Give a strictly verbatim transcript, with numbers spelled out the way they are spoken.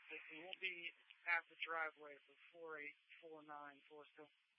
It won't be at the driveway for four eight four nine Forest Hill.